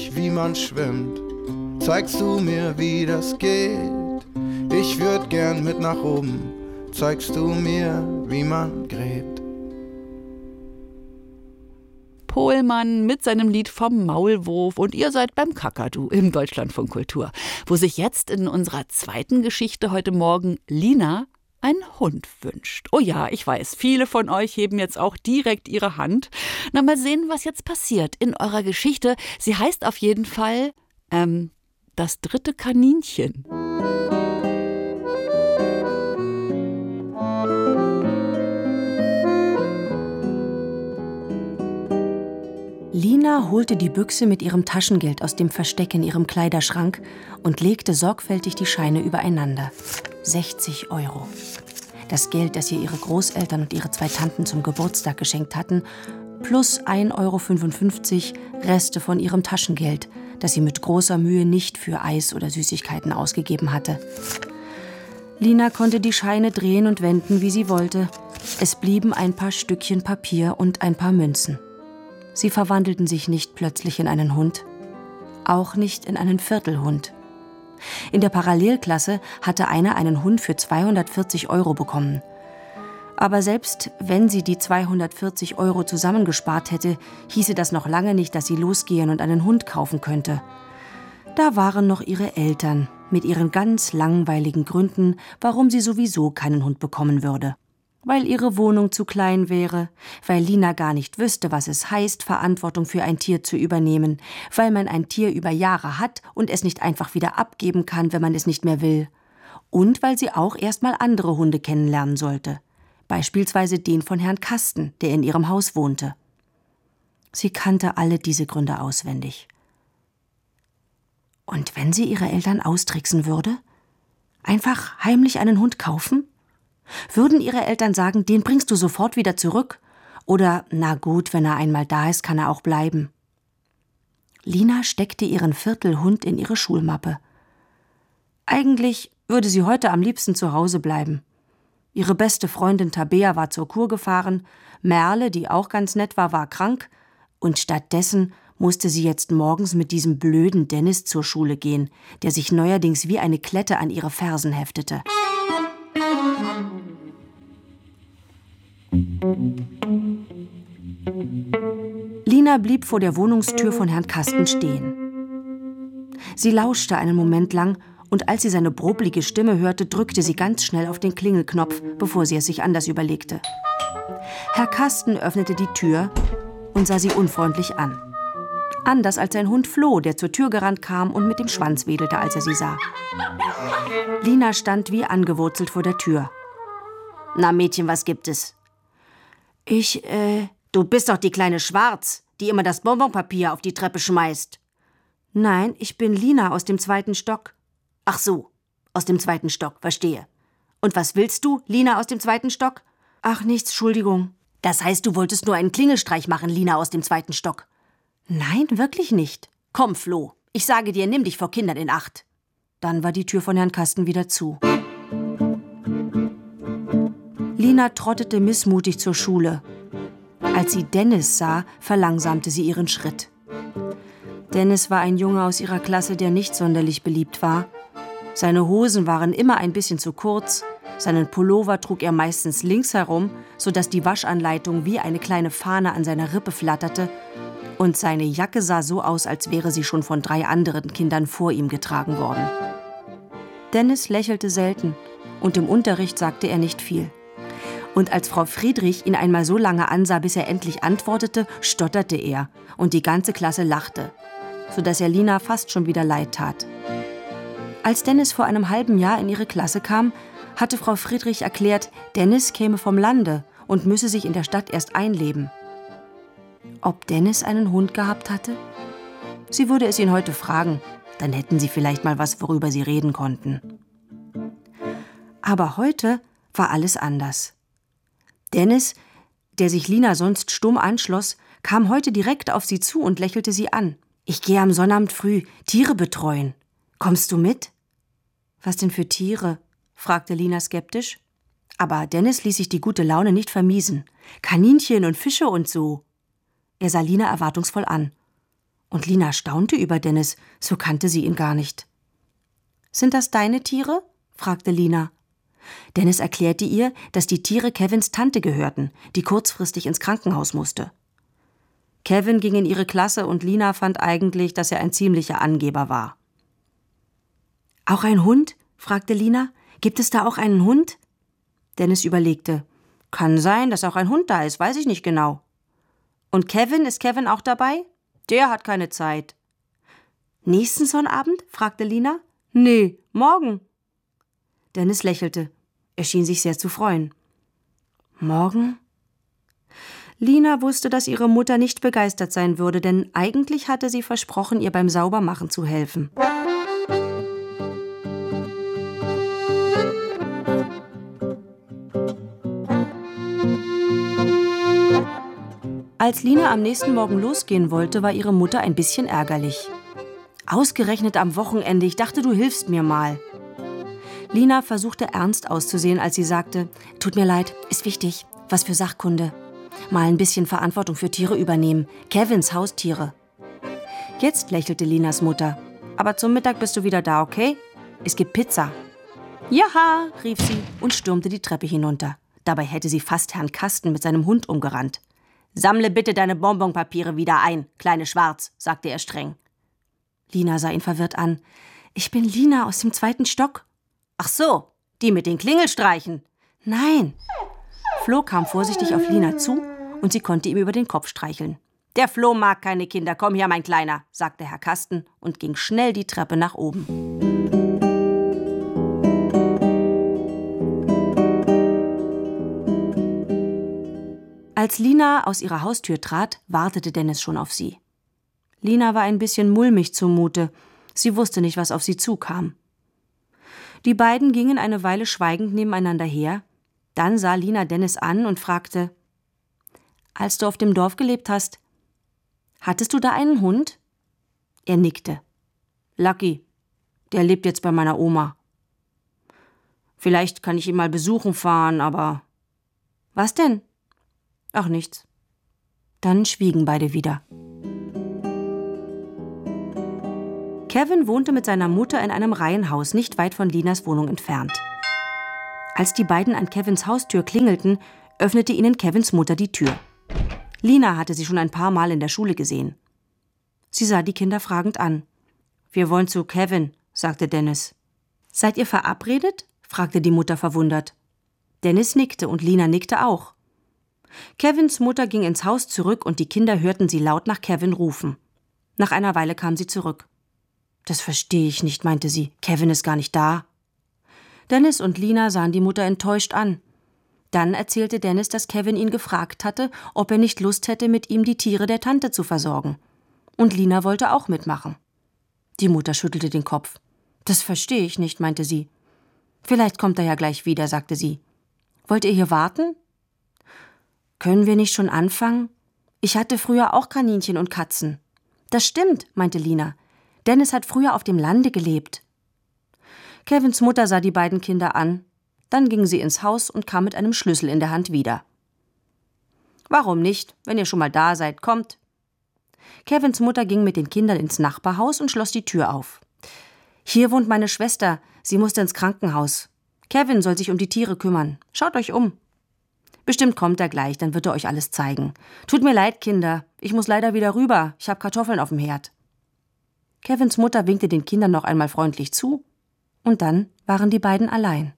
nicht, wie man schwimmt. Zeigst du mir, wie das geht? Ich würd gern mit nach oben. Zeigst du mir, wie man gräbt? Pohlmann mit seinem Lied vom Maulwurf und ihr seid beim Kakadu im Deutschlandfunk Kultur, wo sich jetzt in unserer zweiten Geschichte heute Morgen Lina einen Hund wünscht. Oh ja, ich weiß, viele von euch heben jetzt auch direkt ihre Hand. Na, mal sehen, was jetzt passiert in eurer Geschichte. Sie heißt auf jeden Fall das dritte Kaninchen. Lina holte die Büchse mit ihrem Taschengeld aus dem Versteck in ihrem Kleiderschrank und legte sorgfältig die Scheine übereinander. 60 €. Das Geld, das ihr ihre Großeltern und ihre 2 Tanten zum Geburtstag geschenkt hatten, plus 1,55 € Reste von ihrem Taschengeld, das sie mit großer Mühe nicht für Eis oder Süßigkeiten ausgegeben hatte. Lina konnte die Scheine drehen und wenden, wie sie wollte. Es blieben ein paar Stückchen Papier und ein paar Münzen. Sie verwandelten sich nicht plötzlich in einen Hund, auch nicht in einen Viertelhund. In der Parallelklasse hatte einer einen Hund für 240 € bekommen. Aber selbst wenn sie die 240 € zusammengespart hätte, hieße das noch lange nicht, dass sie losgehen und einen Hund kaufen könnte. Da waren noch ihre Eltern mit ihren ganz langweiligen Gründen, warum sie sowieso keinen Hund bekommen würde. Weil ihre Wohnung zu klein wäre, weil Lina gar nicht wüsste, was es heißt, Verantwortung für ein Tier zu übernehmen, weil man ein Tier über Jahre hat und es nicht einfach wieder abgeben kann, wenn man es nicht mehr will. Und weil sie auch erst mal andere Hunde kennenlernen sollte. Beispielsweise den von Herrn Kasten, der in ihrem Haus wohnte. Sie kannte alle diese Gründe auswendig. Und wenn sie ihre Eltern austricksen würde? Einfach heimlich einen Hund kaufen? Würden ihre Eltern sagen, den bringst du sofort wieder zurück? Oder, na gut, wenn er einmal da ist, kann er auch bleiben. Lina steckte ihren Viertelhund in ihre Schulmappe. Eigentlich würde sie heute am liebsten zu Hause bleiben. Ihre beste Freundin Tabea war zur Kur gefahren, Merle, die auch ganz nett war, war krank, und stattdessen musste sie jetzt morgens mit diesem blöden Dennis zur Schule gehen, der sich neuerdings wie eine Klette an ihre Fersen heftete. Lina blieb vor der Wohnungstür von Herrn Kasten stehen. Sie lauschte einen Moment lang und als sie seine broblige Stimme hörte, drückte sie ganz schnell auf den Klingelknopf, bevor sie es sich anders überlegte. Herr Kasten öffnete die Tür und sah sie unfreundlich an. Anders als sein Hund Flo, der zur Tür gerannt kam und mit dem Schwanz wedelte, als er sie sah. Lina stand wie angewurzelt vor der Tür. »Na Mädchen, was gibt es?« »Du bist doch die kleine Schwarz, die immer das Bonbonpapier auf die Treppe schmeißt.« »Nein, ich bin Lina aus dem 2. Stock.« »Ach so, aus dem 2. Stock, verstehe. Und was willst du, Lina aus dem 2. Stock?« »Ach, nichts, Entschuldigung.« »Das heißt, du wolltest nur einen Klingelstreich machen, Lina aus dem 2. Stock?« »Nein, wirklich nicht.« »Komm, Flo, ich sage dir, nimm dich vor Kindern in Acht.« Dann war die Tür von Herrn Kasten wieder zu. Lina trottete missmutig zur Schule. Als sie Dennis sah, verlangsamte sie ihren Schritt. Dennis war ein Junge aus ihrer Klasse, der nicht sonderlich beliebt war. Seine Hosen waren immer ein bisschen zu kurz, seinen Pullover trug er meistens links herum, sodass die Waschanleitung wie eine kleine Fahne an seiner Rippe flatterte, und seine Jacke sah so aus, als wäre sie schon von 3 anderen Kindern vor ihm getragen worden. Dennis lächelte selten und im Unterricht sagte er nicht viel. Und als Frau Friedrich ihn einmal so lange ansah, bis er endlich antwortete, stotterte er und die ganze Klasse lachte, sodass er Lina fast schon wieder leid tat. Als Dennis vor einem halben Jahr in ihre Klasse kam, hatte Frau Friedrich erklärt, Dennis käme vom Lande und müsse sich in der Stadt erst einleben. Ob Dennis einen Hund gehabt hatte? Sie würde es ihn heute fragen, dann hätten sie vielleicht mal was, worüber sie reden konnten. Aber heute war alles anders. Dennis, der sich Lina sonst stumm anschloss, kam heute direkt auf sie zu und lächelte sie an. »Ich gehe am Sonnabend früh Tiere betreuen. Kommst du mit?« »Was denn für Tiere?« fragte Lina skeptisch. Aber Dennis ließ sich die gute Laune nicht vermiesen. »Kaninchen und Fische und so.« Er sah Lina erwartungsvoll an. Und Lina staunte über Dennis, so kannte sie ihn gar nicht. »Sind das deine Tiere?« fragte Lina. Dennis erklärte ihr, dass die Tiere Kevins Tante gehörten, die kurzfristig ins Krankenhaus musste. Kevin ging in ihre Klasse und Lina fand eigentlich, dass er ein ziemlicher Angeber war. »Auch ein Hund?« fragte Lina. »Gibt es da auch einen Hund?« Dennis überlegte. »Kann sein, dass auch ein Hund da ist, weiß ich nicht genau.« »Und Kevin, ist Kevin auch dabei?« »Der hat keine Zeit.« »Nächsten Sonnabend?« fragte Lina. »Nee, morgen.« Dennis lächelte. Er schien sich sehr zu freuen. »Morgen?« Lina wusste, dass ihre Mutter nicht begeistert sein würde, denn eigentlich hatte sie versprochen, ihr beim Saubermachen zu helfen. Als Lina am nächsten Morgen losgehen wollte, war ihre Mutter ein bisschen ärgerlich. »Ausgerechnet am Wochenende, ich dachte, du hilfst mir mal.« Lina versuchte ernst auszusehen, als sie sagte, »Tut mir leid, ist wichtig, was für Sachkunde. Mal ein bisschen Verantwortung für Tiere übernehmen, Kevins Haustiere.« Jetzt lächelte Linas Mutter. »Aber zum Mittag bist du wieder da, okay? Es gibt Pizza.« »Jaha«, rief sie und stürmte die Treppe hinunter. Dabei hätte sie fast Herrn Kasten mit seinem Hund umgerannt. »Sammle bitte deine Bonbonpapiere wieder ein, kleine Schwarz«, sagte er streng. Lina sah ihn verwirrt an. »Ich bin Lina aus dem 2. Stock.« »Ach so, die mit den Klingelstreichen.« »Nein.« Flo kam vorsichtig auf Lina zu und sie konnte ihm über den Kopf streicheln. »Der Flo mag keine Kinder, komm her, mein Kleiner«, sagte Herr Kasten und ging schnell die Treppe nach oben. Als Lina aus ihrer Haustür trat, wartete Dennis schon auf sie. Lina war ein bisschen mulmig zumute. Sie wusste nicht, was auf sie zukam. Die beiden gingen eine Weile schweigend nebeneinander her. Dann sah Lina Dennis an und fragte, »Als du auf dem Dorf gelebt hast, hattest du da einen Hund?« Er nickte. »Lucky, der lebt jetzt bei meiner Oma. Vielleicht kann ich ihn mal besuchen fahren, aber...« »Was denn?« »Ach, nichts.« Dann schwiegen beide wieder. Kevin wohnte mit seiner Mutter in einem Reihenhaus, nicht weit von Linas Wohnung entfernt. Als die beiden an Kevins Haustür klingelten, öffnete ihnen Kevins Mutter die Tür. Lina hatte sie schon ein paar Mal in der Schule gesehen. Sie sah die Kinder fragend an. »Wir wollen zu Kevin«, sagte Dennis. »Seid ihr verabredet?« fragte die Mutter verwundert. Dennis nickte und Lina nickte auch. Kevins Mutter ging ins Haus zurück und die Kinder hörten sie laut nach Kevin rufen. Nach einer Weile kam sie zurück. »Das verstehe ich nicht«, meinte sie. »Kevin ist gar nicht da.« Dennis und Lina sahen die Mutter enttäuscht an. Dann erzählte Dennis, dass Kevin ihn gefragt hatte, ob er nicht Lust hätte, mit ihm die Tiere der Tante zu versorgen. Und Lina wollte auch mitmachen. Die Mutter schüttelte den Kopf. »Das verstehe ich nicht«, meinte sie. »Vielleicht kommt er ja gleich wieder«, sagte sie. »Wollt ihr hier warten?« »Können wir nicht schon anfangen? Ich hatte früher auch Kaninchen und Katzen.« »Das stimmt«, meinte Lina. »Dennis hat früher auf dem Lande gelebt.« Kevins Mutter sah die beiden Kinder an. Dann ging sie ins Haus und kam mit einem Schlüssel in der Hand wieder. »Warum nicht? Wenn ihr schon mal da seid, kommt.« Kevins Mutter ging mit den Kindern ins Nachbarhaus und schloss die Tür auf. »Hier wohnt meine Schwester. Sie musste ins Krankenhaus. Kevin soll sich um die Tiere kümmern. Schaut euch um.« »Bestimmt kommt er gleich, dann wird er euch alles zeigen. Tut mir leid, Kinder. Ich muss leider wieder rüber. Ich habe Kartoffeln auf dem Herd.« Kevins Mutter winkte den Kindern noch einmal freundlich zu. Und dann waren die beiden allein.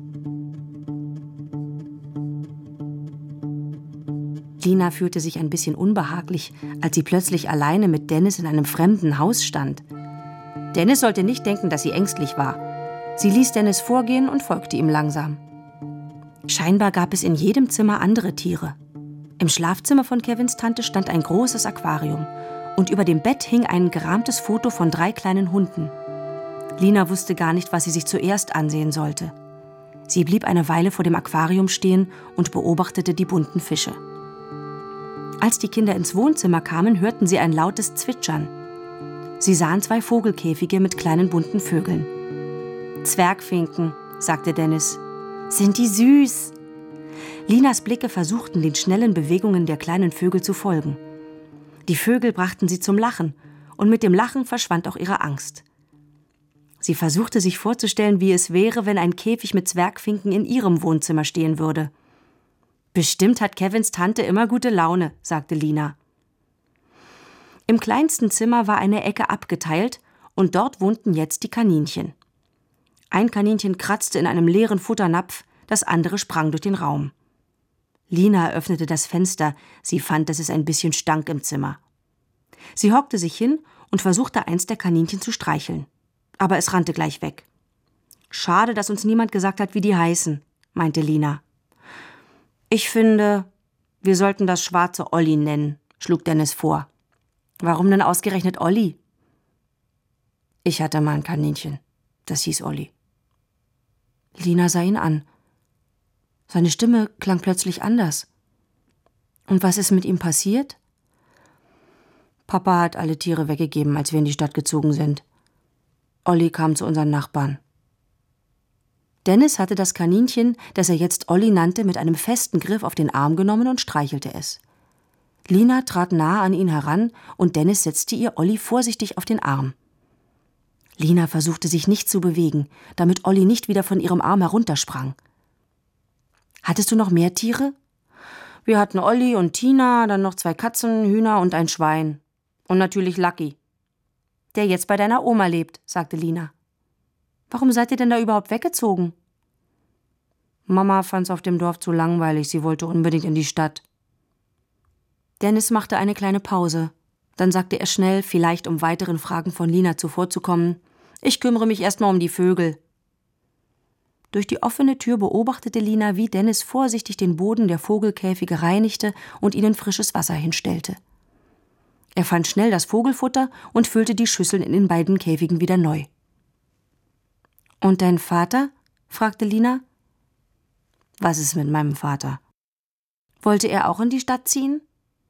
Lina fühlte sich ein bisschen unbehaglich, als sie plötzlich alleine mit Dennis in einem fremden Haus stand. Dennis sollte nicht denken, dass sie ängstlich war. Sie ließ Dennis vorgehen und folgte ihm langsam. Scheinbar gab es in jedem Zimmer andere Tiere. Im Schlafzimmer von Kevins Tante stand ein großes Aquarium und über dem Bett hing ein gerahmtes Foto von 3 kleinen Hunden. Lina wusste gar nicht, was sie sich zuerst ansehen sollte. Sie blieb eine Weile vor dem Aquarium stehen und beobachtete die bunten Fische. Als die Kinder ins Wohnzimmer kamen, hörten sie ein lautes Zwitschern. Sie sahen 2 Vogelkäfige mit kleinen bunten Vögeln. »Zwergfinken«, sagte Dennis. »Sind die süß!« Linas Blicke versuchten, den schnellen Bewegungen der kleinen Vögel zu folgen. Die Vögel brachten sie zum Lachen und mit dem Lachen verschwand auch ihre Angst. Sie versuchte sich vorzustellen, wie es wäre, wenn ein Käfig mit Zwergfinken in ihrem Wohnzimmer stehen würde. »Bestimmt hat Kevins Tante immer gute Laune«, sagte Lina. Im kleinsten Zimmer war eine Ecke abgeteilt und dort wohnten jetzt die Kaninchen. Ein Kaninchen kratzte in einem leeren Futternapf, das andere sprang durch den Raum. Lina öffnete das Fenster, sie fand, dass es ein bisschen stank im Zimmer. Sie hockte sich hin und versuchte, eins der Kaninchen zu streicheln. Aber es rannte gleich weg. »Schade, dass uns niemand gesagt hat, wie die heißen«, meinte Lina. »Ich finde, wir sollten das schwarze Olli nennen«, schlug Dennis vor. »Warum denn ausgerechnet Olli?« »Ich hatte mal ein Kaninchen, das hieß Olli.« Lina sah ihn an. Seine Stimme klang plötzlich anders. »Und was ist mit ihm passiert?« »Papa hat alle Tiere weggegeben, als wir in die Stadt gezogen sind. Olli kam zu unseren Nachbarn.« Dennis hatte das Kaninchen, das er jetzt Olli nannte, mit einem festen Griff auf den Arm genommen und streichelte es. Lina trat nahe an ihn heran und Dennis setzte ihr Olli vorsichtig auf den Arm. Lina versuchte sich nicht zu bewegen, damit Olli nicht wieder von ihrem Arm heruntersprang. »Hattest du noch mehr Tiere?« »Wir hatten Olli und Tina, dann noch 2 Katzen, Hühner und ein Schwein. Und natürlich Lucky.« »Der jetzt bei deiner Oma lebt«, sagte Lina. »Warum seid ihr denn da überhaupt weggezogen?« »Mama fand's auf dem Dorf zu langweilig, sie wollte unbedingt in die Stadt.« Dennis machte eine kleine Pause. Dann sagte er schnell, vielleicht um weiteren Fragen von Lina zuvorzukommen, »Ich kümmere mich erst mal um die Vögel.« Durch die offene Tür beobachtete Lina, wie Dennis vorsichtig den Boden der Vogelkäfige reinigte und ihnen frisches Wasser hinstellte. Er fand schnell das Vogelfutter und füllte die Schüsseln in den beiden Käfigen wieder neu. »Und dein Vater?« fragte Lina. »Was ist mit meinem Vater?« »Wollte er auch in die Stadt ziehen?«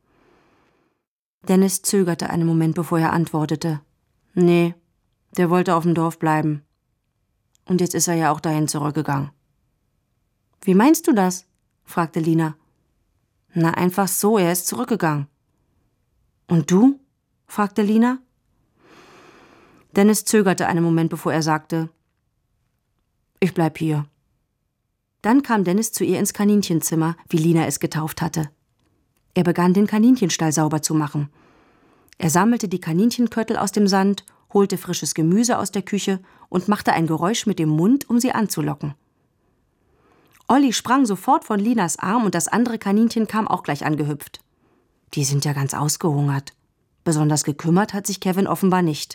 Dennis zögerte einen Moment, bevor er antwortete. »Nee, der wollte auf dem Dorf bleiben. Und jetzt ist er ja auch dahin zurückgegangen.« »Wie meinst du das?« fragte Lina. »Na, einfach so, er ist zurückgegangen.« »Und du?« fragte Lina. Dennis zögerte einen Moment, bevor er sagte, »Ich bleib hier.« Dann kam Dennis zu ihr ins Kaninchenzimmer, wie Lina es getauft hatte. Er begann, den Kaninchenstall sauber zu machen. Er sammelte die Kaninchenköttel aus dem Sand, holte frisches Gemüse aus der Küche und machte ein Geräusch mit dem Mund, um sie anzulocken. Olli sprang sofort von Linas Arm und das andere Kaninchen kam auch gleich angehüpft. Die sind ja ganz ausgehungert. Besonders gekümmert hat sich Kevin offenbar nicht.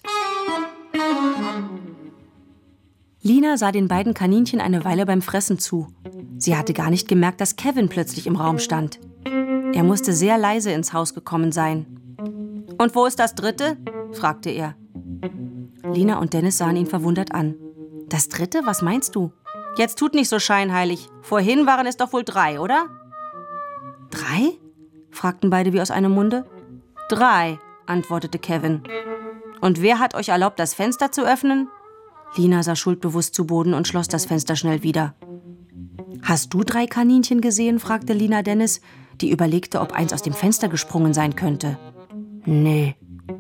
Lina sah den beiden Kaninchen eine Weile beim Fressen zu. Sie hatte gar nicht gemerkt, dass Kevin plötzlich im Raum stand. Er musste sehr leise ins Haus gekommen sein. »Und wo ist das dritte?« fragte er. Lina und Dennis sahen ihn verwundert an. »Das dritte? Was meinst du?« »Jetzt tut nicht so scheinheilig. Vorhin waren es doch wohl 3, oder?« »3?« fragten beide wie aus einem Munde. »3«, antwortete Kevin. »Und wer hat euch erlaubt, das Fenster zu öffnen?« Lina sah schuldbewusst zu Boden und schloss das Fenster schnell wieder. »Hast du 3 Kaninchen gesehen?« fragte Lina Dennis, die überlegte, ob eins aus dem Fenster gesprungen sein könnte. »Nee.«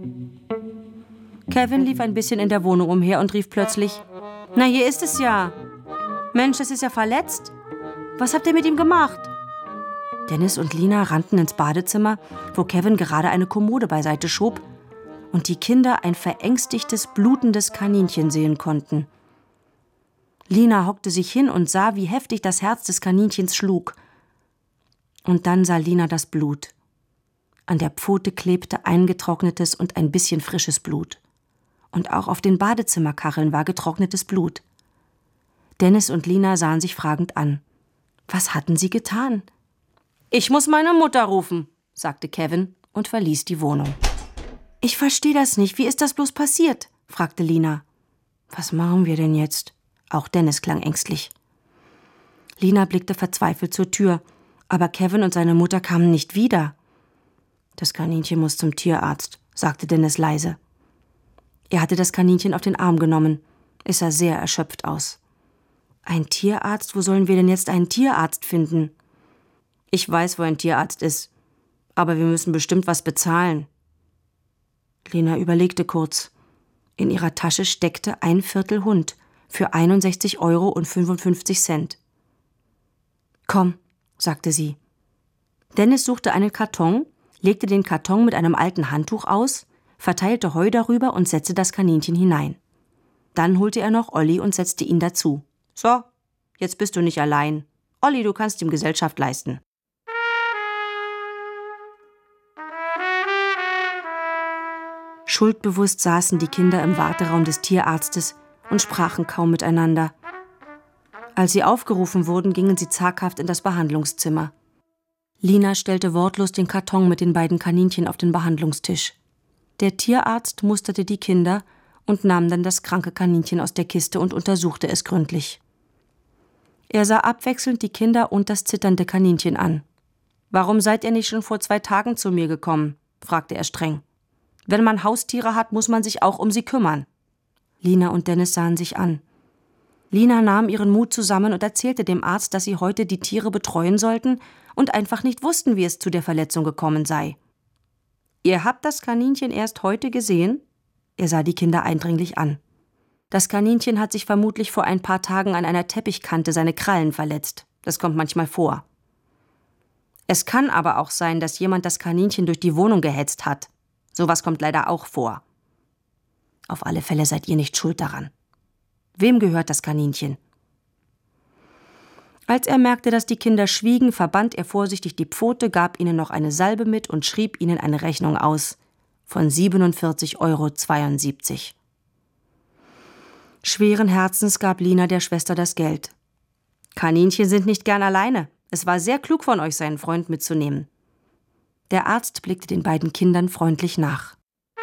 Kevin lief ein bisschen in der Wohnung umher und rief plötzlich, »Na, hier ist es ja. Mensch, es ist ja verletzt. Was habt ihr mit ihm gemacht?« Dennis und Lina rannten ins Badezimmer, wo Kevin gerade eine Kommode beiseite schob und die Kinder ein verängstigtes, blutendes Kaninchen sehen konnten. Lina hockte sich hin und sah, wie heftig das Herz des Kaninchens schlug. Und dann sah Lina das Blut. An der Pfote klebte eingetrocknetes und ein bisschen frisches Blut. Und auch auf den Badezimmerkacheln war getrocknetes Blut. Dennis und Lina sahen sich fragend an. Was hatten sie getan? »Ich muss meine Mutter rufen«, sagte Kevin und verließ die Wohnung. »Ich verstehe das nicht. Wie ist das bloß passiert?« fragte Lina. »Was machen wir denn jetzt?« Auch Dennis klang ängstlich. Lina blickte verzweifelt zur Tür, aber Kevin und seine Mutter kamen nicht wieder. »Das Kaninchen muss zum Tierarzt«, sagte Dennis leise. Er hatte das Kaninchen auf den Arm genommen. Es sah sehr erschöpft aus. »Ein Tierarzt? Wo sollen wir denn jetzt einen Tierarzt finden?« »Ich weiß, wo ein Tierarzt ist, aber wir müssen bestimmt was bezahlen.« Lina überlegte kurz. In ihrer Tasche steckte ein Viertel Hund für 61,55 €. »Komm«, sagte sie. Dennis suchte einen Karton, legte den Karton mit einem alten Handtuch aus, verteilte Heu darüber und setzte das Kaninchen hinein. Dann holte er noch Olli und setzte ihn dazu. »So, jetzt bist du nicht allein. Olli, du kannst ihm Gesellschaft leisten.« Schuldbewusst saßen die Kinder im Warteraum des Tierarztes und sprachen kaum miteinander. Als sie aufgerufen wurden, gingen sie zaghaft in das Behandlungszimmer. Lina stellte wortlos den Karton mit den beiden Kaninchen auf den Behandlungstisch. Der Tierarzt musterte die Kinder und nahm dann das kranke Kaninchen aus der Kiste und untersuchte es gründlich. Er sah abwechselnd die Kinder und das zitternde Kaninchen an. »Warum seid ihr nicht schon vor 2 Tagen zu mir gekommen?« fragte er streng. »Wenn man Haustiere hat, muss man sich auch um sie kümmern.« Lina und Dennis sahen sich an. Lina nahm ihren Mut zusammen und erzählte dem Arzt, dass sie heute die Tiere betreuen sollten und einfach nicht wussten, wie es zu der Verletzung gekommen sei. »Ihr habt das Kaninchen erst heute gesehen?« Er sah die Kinder eindringlich an. »Das Kaninchen hat sich vermutlich vor ein paar Tagen an einer Teppichkante seine Krallen verletzt. Das kommt manchmal vor. Es kann aber auch sein, dass jemand das Kaninchen durch die Wohnung gehetzt hat. Sowas kommt leider auch vor. Auf alle Fälle seid ihr nicht schuld daran. Wem gehört das Kaninchen?« Als er merkte, dass die Kinder schwiegen, verband er vorsichtig die Pfote, gab ihnen noch eine Salbe mit und schrieb ihnen eine Rechnung aus von 47,72 €. Schweren Herzens gab Lina der Schwester das Geld. »Kaninchen sind nicht gern alleine. Es war sehr klug von euch, seinen Freund mitzunehmen.« Der Arzt blickte den beiden Kindern freundlich nach.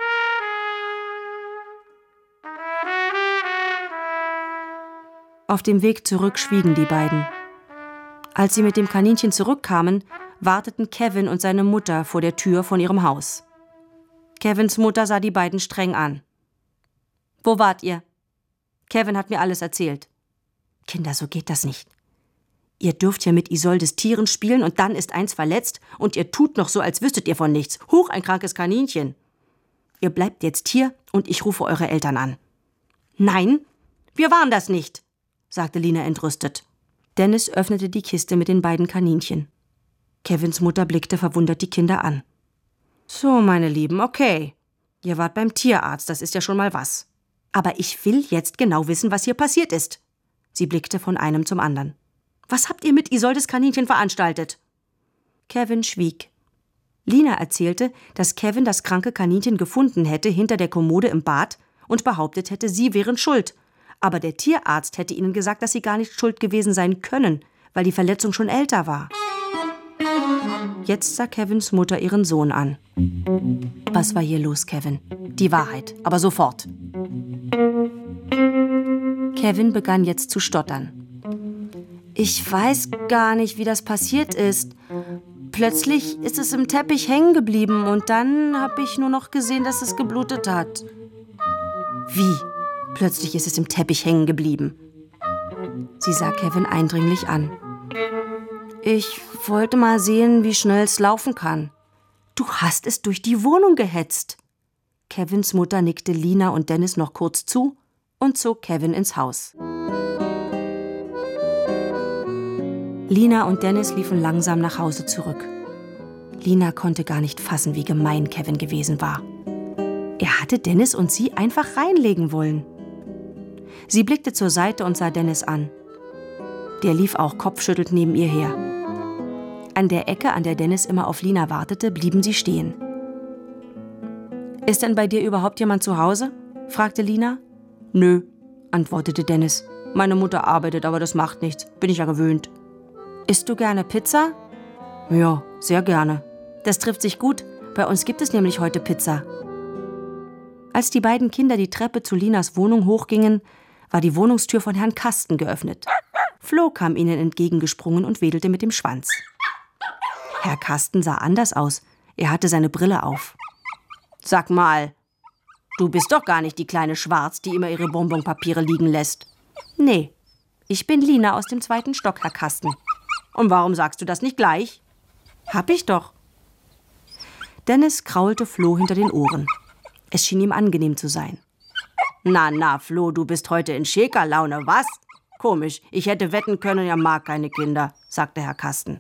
Auf dem Weg zurück schwiegen die beiden. Als sie mit dem Kaninchen zurückkamen, warteten Kevin und seine Mutter vor der Tür von ihrem Haus. Kevins Mutter sah die beiden streng an. »Wo wart ihr?« »Kevin hat mir alles erzählt.« »Kinder, so geht das nicht. Ihr dürft ja mit Isoldes Tieren spielen und dann ist eins verletzt und ihr tut noch so, als wüsstet ihr von nichts. Huch, ein krankes Kaninchen. Ihr bleibt jetzt hier und ich rufe eure Eltern an.« »Nein, wir waren das nicht«, sagte Lina entrüstet. Dennis öffnete die Kiste mit den beiden Kaninchen. Kevins Mutter blickte verwundert die Kinder an. »So, meine Lieben, okay. Ihr wart beim Tierarzt, das ist ja schon mal was. Aber ich will jetzt genau wissen, was hier passiert ist.« Sie blickte von einem zum anderen. »Was habt ihr mit Isoldes Kaninchen veranstaltet?« Kevin schwieg. Lina erzählte, dass Kevin das kranke Kaninchen gefunden hätte hinter der Kommode im Bad und behauptet hätte, sie wären schuld. Aber der Tierarzt hätte ihnen gesagt, dass sie gar nicht schuld gewesen sein können, weil die Verletzung schon älter war. Jetzt sah Kevins Mutter ihren Sohn an. »Was war hier los, Kevin? Die Wahrheit, aber sofort.« Kevin begann jetzt zu stottern. »Ich weiß gar nicht, wie das passiert ist. Plötzlich ist es im Teppich hängen geblieben und dann habe ich nur noch gesehen, dass es geblutet hat.« »Wie? Plötzlich ist es im Teppich hängen geblieben?« Sie sah Kevin eindringlich an. »Ich wollte mal sehen, wie schnell es laufen kann.« »Du hast es durch die Wohnung gehetzt.« Kevins Mutter nickte Lina und Dennis noch kurz zu und zog Kevin ins Haus. Lina und Dennis liefen langsam nach Hause zurück. Lina konnte gar nicht fassen, wie gemein Kevin gewesen war. Er hatte Dennis und sie einfach reinlegen wollen. Sie blickte zur Seite und sah Dennis an. Der lief auch kopfschüttelnd neben ihr her. An der Ecke, an der Dennis immer auf Lina wartete, blieben sie stehen. »Ist denn bei dir überhaupt jemand zu Hause?« fragte Lina. »Nö«, antwortete Dennis. »Meine Mutter arbeitet, aber das macht nichts. Bin ich ja gewöhnt.« »Isst du gerne Pizza?« »Ja, sehr gerne. Das trifft sich gut. Bei uns gibt es nämlich heute Pizza.« Als die beiden Kinder die Treppe zu Linas Wohnung hochgingen, war die Wohnungstür von Herrn Kasten geöffnet. Flo kam ihnen entgegengesprungen und wedelte mit dem Schwanz. Herr Kasten sah anders aus. Er hatte seine Brille auf. »Sag mal, du bist doch gar nicht die kleine Schwarz, die immer ihre Bonbonpapiere liegen lässt.« »Nee, ich bin Lina aus dem 2. Stock, Herr Kasten.« »Und warum sagst du das nicht gleich?« »Hab ich doch.« Dennis kraulte Flo hinter den Ohren. Es schien ihm angenehm zu sein. Na, Flo, du bist heute in Schäkerlaune, was? Komisch, ich hätte wetten können, er mag keine Kinder, sagte Herr Kasten.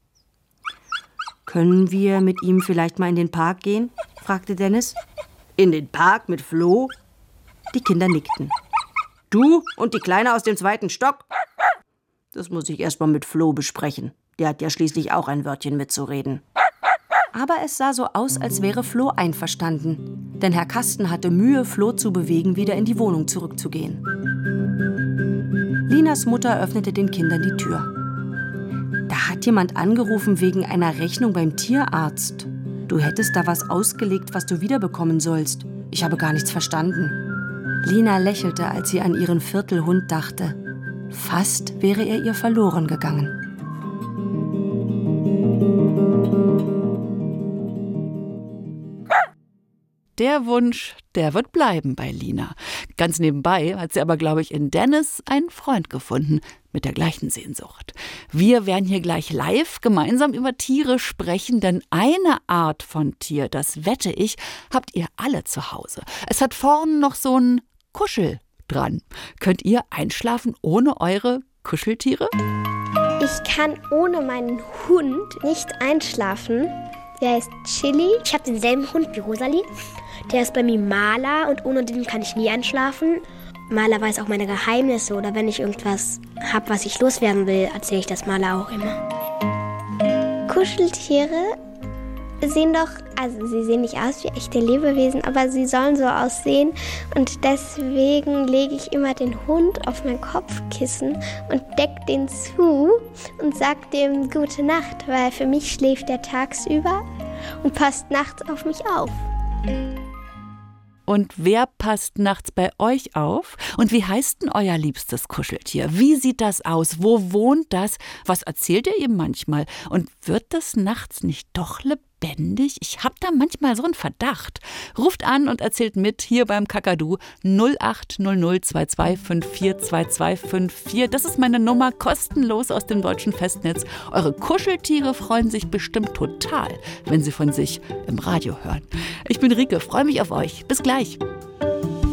Können wir mit ihm vielleicht mal in den Park gehen? Fragte Dennis. In den Park mit Flo? Die Kinder nickten. Du und die Kleine aus dem 2. Stock? Das muss ich erst mal mit Flo besprechen. Der hat ja schließlich auch ein Wörtchen mitzureden. Aber es sah so aus, als wäre Flo einverstanden. Denn Herr Kasten hatte Mühe, Flo zu bewegen, wieder in die Wohnung zurückzugehen. Linas Mutter öffnete den Kindern die Tür. Da hat jemand angerufen wegen einer Rechnung beim Tierarzt. Du hättest da was ausgelegt, was du wiederbekommen sollst. Ich habe gar nichts verstanden. Lina lächelte, als sie an ihren Viertelhund dachte. Fast wäre er ihr verloren gegangen. Der Wunsch, der wird bleiben bei Lina. Ganz nebenbei hat sie aber, glaube ich, in Dennis einen Freund gefunden mit der gleichen Sehnsucht. Wir werden hier gleich live gemeinsam über Tiere sprechen, denn eine Art von Tier, das wette ich, habt ihr alle zu Hause. Es hat vorne noch so ein Kuschel dran. Könnt ihr einschlafen ohne eure Kuscheltiere? Ich kann ohne meinen Hund nicht einschlafen. Der heißt Chili. Ich habe denselben Hund wie Rosalie. Der ist bei mir Maler und ohne den kann ich nie einschlafen. Maler weiß auch meine Geheimnisse oder wenn ich irgendwas habe, was ich loswerden will, erzähle ich das Maler auch immer. Kuscheltiere sehen doch, also sie sehen nicht aus wie echte Lebewesen, aber sie sollen so aussehen und deswegen lege ich immer den Hund auf mein Kopfkissen und decke den zu und sage dem Gute Nacht, weil für mich schläft er tagsüber und passt nachts auf mich auf. Und wer passt nachts bei euch auf? Und wie heißt denn euer liebstes Kuscheltier? Wie sieht das aus? Wo wohnt das? Was erzählt ihr ihm manchmal? Und wird das nachts nicht doch lebendig? Ich habe da manchmal so einen Verdacht. Ruft an und erzählt mit hier beim Kakadu 0800 2254 2254. Das ist meine Nummer, kostenlos aus dem deutschen Festnetz. Eure Kuscheltiere freuen sich bestimmt total, wenn sie von sich im Radio hören. Ich bin Rike, freue mich auf euch. Bis gleich.